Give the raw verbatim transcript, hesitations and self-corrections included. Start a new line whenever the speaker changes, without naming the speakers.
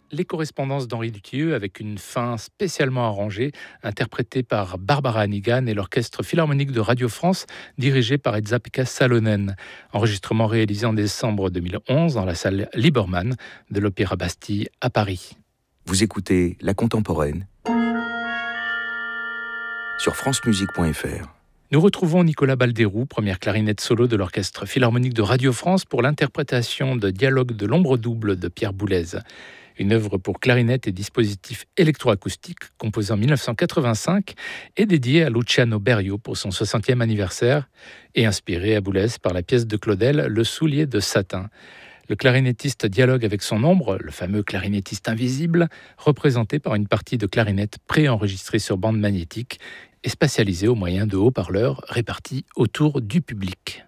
Les correspondances d'Henri Dutilleux avec une fin spécialement arrangée, interprétée par Barbara Hannigan et l'Orchestre Philharmonique de Radio France, dirigé par Esa-Pekka Salonen. Enregistrement réalisé en décembre deux mille onze dans la salle Liebermann de l'Opéra Bastille à Paris.
Vous écoutez La Contemporaine sur francemusique point f r.
Nous retrouvons Nicolas Balderoux, première clarinette solo de l'Orchestre Philharmonique de Radio France pour l'interprétation de Dialogue de l'ombre double de Pierre Boulez. Une œuvre pour clarinette et dispositif électroacoustique composée en mille neuf cent quatre-vingt-cinq et dédiée à Luciano Berio pour son soixantième anniversaire et inspirée à Boulez par la pièce de Claudel Le soulier de satin. Le clarinettiste dialogue avec son ombre, le fameux clarinettiste invisible, représenté par une partie de clarinette préenregistrée sur bande magnétique et spatialisée au moyen de haut-parleurs répartis autour du public.